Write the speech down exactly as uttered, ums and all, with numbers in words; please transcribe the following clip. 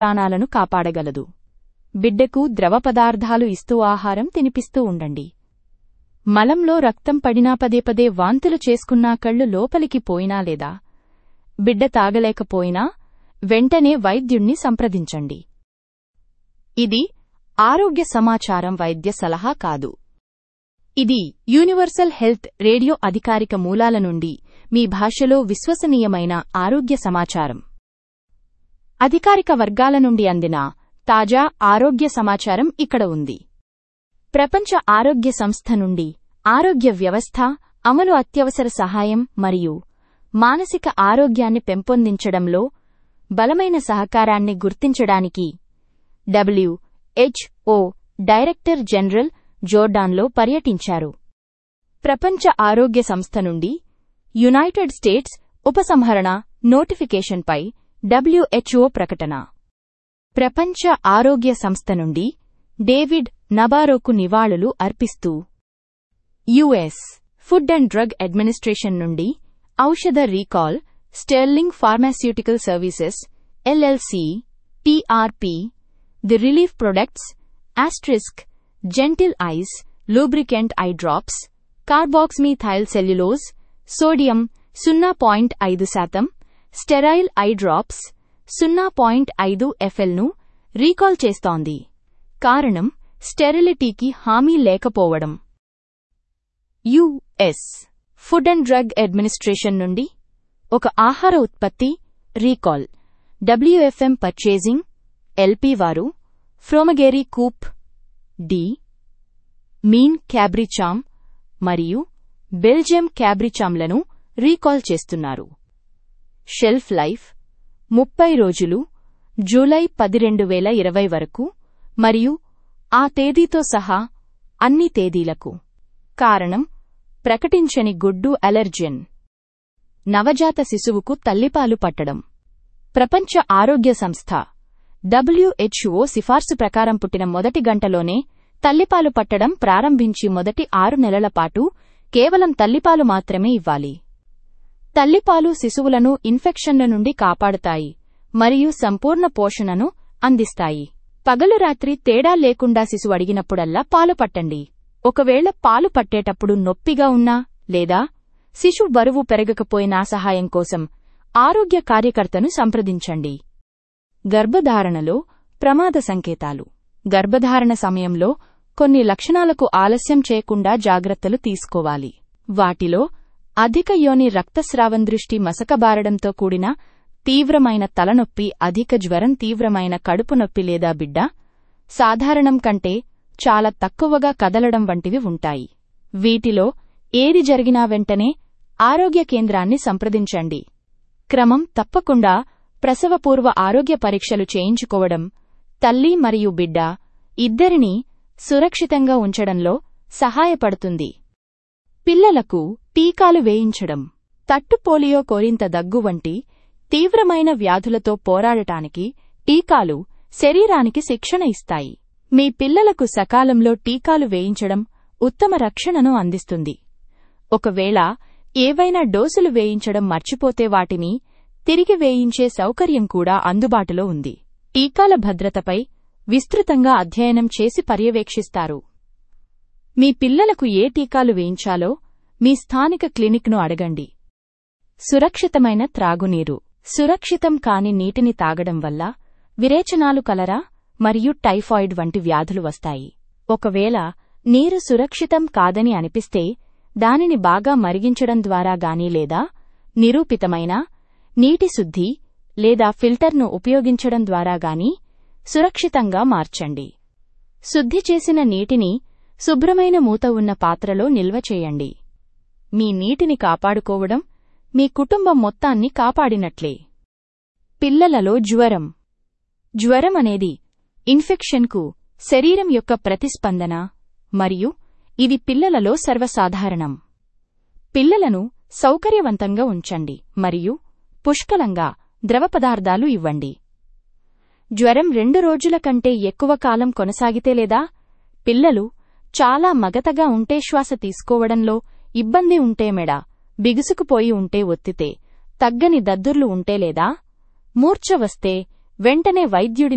ప్రాణాలను కాపాడగలదు. బిడ్డకు ద్రవ పదార్థాలు ఇస్తూ ఆహారం తినిపిస్తూ ఉండండి. మలంలో రక్తం పడినా పదే పదే వాంతులు చేసుకున్నా కళ్ళు లోపలికి పోయినా లేదా బిడ్డ తాగలేకపోయినా వెంటనే వైద్యుణ్ణి సంప్రదించండి. ఇది ఆరోగ్య సమాచారం, వైద్య సలహా కాదు. ఇది యూనివర్సల్ హెల్త్ రేడియో, అధికారిక మూలాల నుండి మీ భాషలో విశ్వసనీయమైన ఆరోగ్య సమాచారం. అధికారిక వర్గాల నుండి అందిన తాజా ఆరోగ్య సమాచారం ఇక్కడ ఉంది. ప్రపంచ ఆరోగ్య సంస్థ నుండి ఆరోగ్య వ్యవస్థ అమలు, అత్యవసర సహాయం మరియు మానసిక ఆరోగ్యాన్ని పెంపొందించడంలో బలమైన సహకారాన్ని గుర్తించడానికి డబ్ల్యూహెచ్ఓ డైరెక్టర్ జనరల్ జోర్డాన్లో పర్యటించారు. ప్రపంచ ఆరోగ్య సంస్థ నుండి యునైటెడ్ స్టేట్స్ ఉపసంహరణ నోటిఫికేషన్పై డబ్ల్యూహెచ్ఓ ప్రకటన. ప్రపంచ ఆరోగ్య సంస్థ నుండి డేవిడ్ నబారోకు నివాళులు అర్పిస్తూ US food and drug administration నుండి ఔషధ recall, sterling pharmaceutical services LLC TRP the relief products asterisk gentle ice lubricant eye drops carboxymethyl cellulose sodium సున్నా పాయింట్ ఐదు శాతం స్టెరైల్ ఐ డ్రాప్స్ సున్నా పాయింట్ ఐదు ఎఫ్ఎల్ను రీకాల్ చేస్తోంది. కారణం స్టెరిలిటీకి హామీ లేకపోవడం. US food and drug administration నుండి ఒక ఆహార ఉత్పత్తి రీకాల్. డబ్ల్యూఎఫ్ఎం పర్చేజింగ్ ఎల్పి వారు ఫ్రోమగేరీ కూప్ డి మీన్ క్యాబ్రిచామ్ మరియు బెల్జియం క్యాబ్రిచామ్లను రీకాల్ చేస్తున్నారు. షెల్ఫ్ లైఫ్ ముప్పై రోజులు జూలై పది రెండు వేల ఇరవై వరకు మరియు ఆ తేదీతో సహా అన్ని తేదీలకు. కారణం ప్రకటించని గుడ్డు అలెర్జెన్. నవజాత శిశువుకు తల్లిపాలు పట్టడం. ప్రపంచ ఆరోగ్య సంస్థ డబ్ల్యూహెచ్ఓ సిఫార్సు ప్రకారం పుట్టిన మొదటి గంటలోనే తల్లిపాలు పట్టడం ప్రారంభించి మొదటి ఆరు నెలల పాటు కేవలం తల్లిపాలు మాత్రమే ఇవ్వాలి. తల్లిపాలు శిశువులను ఇన్ఫెక్షన్ల నుండి కాపాడుతాయి మరియు సంపూర్ణ పోషణను అందిస్తాయి. పగలు రాత్రి తేడా లేకుండా శిశువు అడిగినప్పుడల్లా పాలు పట్టండి. ఒకవేళ పాలు పట్టేటప్పుడు నొప్పిగా ఉన్నా లేదా శిశువు బరువు పెరగకపోయినా సహాయం కోసం ఆరోగ్య కార్యకర్తను సంప్రదించండి. గర్భధారణలో ప్రమాద సంకేతాలు. గర్భధారణ సమయంలో కొన్ని లక్షణాలకు ఆలస్యం చేయకుండా జాగ్రత్తలు తీసుకోవాలి. వాటిలో అధిక యోని రక్తస్రావం, దృష్టి మసకబారడంతో కూడిన తీవ్రమైన తలనొప్పి, అధిక జ్వరం, తీవ్రమైన కడుపు నొప్పి లేదా బిడ్డ సాధారణం కంటే చాలా తక్కువగా కదలడం వంటివి ఉంటాయి. వీటిలో ఏది జరిగినా వెంటనే ఆరోగ్య కేంద్రాన్ని సంప్రదించండి. క్రమం తప్పకుండా ప్రసవపూర్వ ఆరోగ్య పరీక్షలు చేయించుకోవడం తల్లి మరియు బిడ్డ ఇద్దరినీ సురక్షితంగా ఉంచడంలో సహాయపడుతుంది. పిల్లలకు టీకాలు వేయించడం. తట్టు పోలియో, కోరింత దగ్గు వంటి తీవ్రమైన వ్యాధులతో పోరాడటానికి టీకాలు శరీరానికి శిక్షణ ఇస్తాయి. మీ పిల్లలకు సకాలంలో టీకాలు వేయించడం ఉత్తమ రక్షణను అందిస్తుంది. ఒకవేళ ఏవైనా డోసులు వేయించడం మర్చిపోతే వాటిని తిరిగి వేయించే సౌకర్యం కూడా అందుబాటులో ఉంది. టీకాల భద్రతపై విస్తృతంగా అధ్యయనం చేసి పర్యవేక్షిస్తారు. మీ పిల్లలకు ఏ టీకాలు వేయించాలో మీ స్థానిక క్లినిక్ను అడగండి. సురక్షితమైన త్రాగునీరు. సురక్షితం కాని నీటిని తాగడం వల్ల విరేచనాలు, కలరా మరియు టైఫాయిడ్ వంటి వ్యాధులు వస్తాయి. ఒకవేళ నీరు సురక్షితం కాదని అనిపిస్తే దానిని బాగా మరిగించడం ద్వారా గాని లేదా నిరూపితమైన నీటి శుద్ధి లేదా ఫిల్టర్ను ఉపయోగించడం ద్వారా గాని సురక్షితంగా మార్చండి. శుద్ధి చేసిన నీటిని శుభ్రమైన మూత ఉన్న పాత్రలో నిల్వ చేయండి. మీ నీటిని కాపాడుకోవడం మీ కుటుంబం మొత్తాన్ని కాపాడినట్లే. పిల్లలలో జ్వరం. జ్వరం అనేది ఇన్ఫెక్షన్కు శరీరం యొక్క ప్రతిస్పందన మరియు ఇది పిల్లలలో సర్వసాధారణం. పిల్లలను సౌకర్యవంతంగా ఉంచండి మరియు పుష్కలంగా ద్రవ పదార్థాలు ఇవ్వండి. జ్వరం రెండు రోజుల కంటే ఎక్కువ కాలం కొనసాగితే లేదా పిల్లలు చాలా మగతగా ఉంటే, శ్వాస తీసుకోవడంలో ఇబ్బంది ఉంటే, మెడ బిగుసుకుపోయి ఉంటే, ఒత్తితే తగ్గని దద్దుర్లు ఉంటే లేదా మూర్ఛ వస్తే వెంటనే వైద్యుడిని